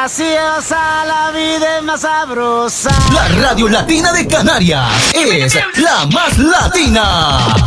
graciosa, la vida es más sabrosa. La Radio Latina de Canarias es la más latina.